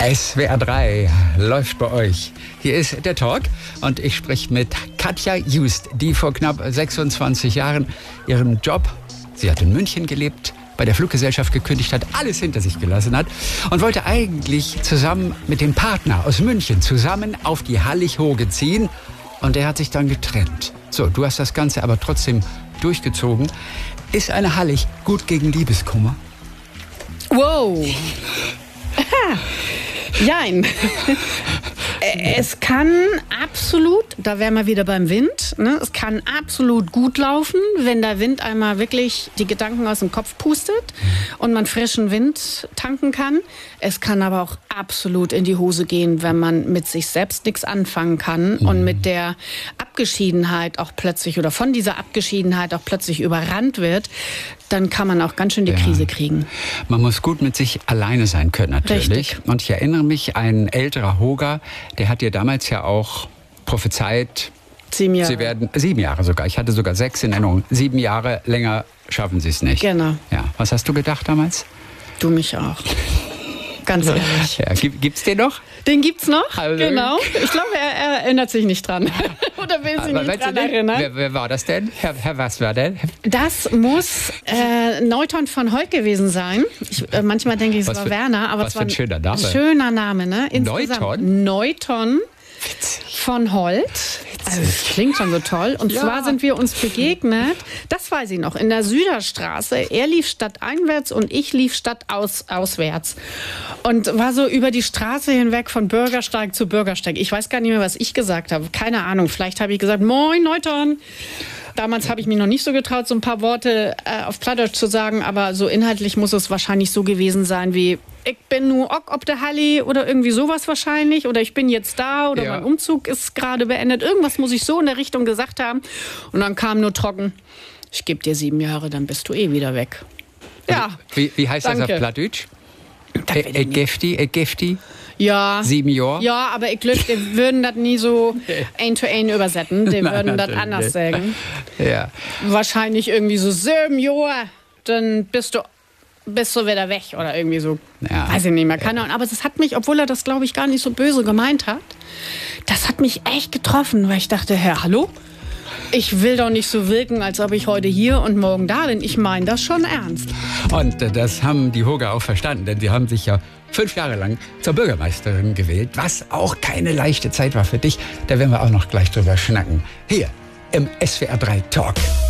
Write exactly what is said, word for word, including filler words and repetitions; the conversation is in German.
S W R drei läuft bei euch. Hier ist der Talk und ich spreche mit Katja Just, die vor knapp sechsundzwanzig Jahren ihren Job, sie hat in München gelebt, bei der Fluggesellschaft gekündigt hat, alles hinter sich gelassen hat und wollte eigentlich zusammen mit dem Partner aus München zusammen auf die Hallig-Hoge ziehen und der hat sich dann getrennt. So, du hast das Ganze aber trotzdem durchgezogen. Ist eine Hallig gut gegen Liebeskummer? Wow. Jein. Es kann absolut, da wären wir wieder beim Wind, ne? Es kann absolut gut laufen, wenn der Wind einmal wirklich die Gedanken aus dem Kopf pustet und man frischen Wind tanken kann. Es kann aber auch absolut in die Hose gehen, wenn man mit sich selbst nichts anfangen kann mhm. und mit der Abgeschiedenheit auch plötzlich oder von dieser Abgeschiedenheit auch plötzlich überrannt wird. Dann kann man auch ganz schön die ja. Krise kriegen. Man muss gut mit sich alleine sein können, natürlich. Richtig. Und ich erinnere mich, ein älterer Hoger, der hat dir damals ja auch prophezeit, sieben Jahre. Sie werden, sieben Jahre sogar, ich hatte sogar sechs in Erinnerung, sieben Jahre länger schaffen Sie es nicht. Genau. Ja. Was hast du gedacht damals? Du mich auch. Ganz ehrlich. Ja, gibt's den noch? Den gibt's noch, also, genau. Ich glaube, er, er erinnert sich nicht dran. Oder will sich nicht dran erinnern. Wer, wer war das denn? Herr, Herr was war denn? Das muss äh, Neuton von Holt gewesen sein. Ich, äh, manchmal denke ich, es was war für, Werner. Aber was es war für ein schöner Name. Schöner Name, ne? Neuton? Neuton von Holt. Also das klingt schon so toll. Und ja. zwar sind wir uns begegnet, das weiß ich noch, in der Süderstraße. Er lief stadteinwärts und ich lief stadtauswärts. Und war so über die Straße hinweg von Bürgersteig zu Bürgersteig. Ich weiß gar nicht mehr, was ich gesagt habe. Keine Ahnung. Vielleicht habe ich gesagt, Moin, Neuton. Damals habe ich mich noch nicht so getraut, so ein paar Worte äh, auf Plattdeutsch zu sagen. Aber so inhaltlich muss es wahrscheinlich so gewesen sein wie: Ich bin nur ok ob der Halli oder irgendwie sowas wahrscheinlich. Oder ich bin jetzt da oder ja. mein Umzug ist gerade beendet. Irgendwas muss ich so in der Richtung gesagt haben. Und dann kam nur trocken: Ich gebe dir sieben Jahre, dann bist du eh wieder weg. Ja. Wie, wie heißt danke. das auf Plattdeutsch? E Gefti, e Gefti? Ja. Sieben Jahre? Ja, aber ich glaube, die würden das nie so ein to ein übersetzen. Die Nein, würden das anders nicht. sagen. Ja. Wahrscheinlich irgendwie so sieben Jahre, dann bist du bist du wieder weg oder irgendwie so. Ja. Weiß ich nicht mehr, keine Ahnung. Aber das hat mich, obwohl er das, glaube ich, gar nicht so böse gemeint hat, das hat mich echt getroffen, weil ich dachte, Herr, hallo? Ich will doch nicht so wirken, als ob ich heute hier und morgen da bin. Ich meine das schon ernst. Und äh, das haben die Hoger auch verstanden, denn sie haben sich ja fünf Jahre lang zur Bürgermeisterin gewählt, was auch keine leichte Zeit war für dich. Da werden wir auch noch gleich drüber schnacken. Hier im S W R drei Talk.